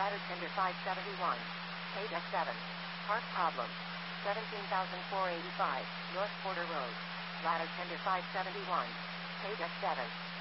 Ladder tender 571. Page F7. Park problem. 17,485, North Porter Road. Ladder tender 571. Page F7.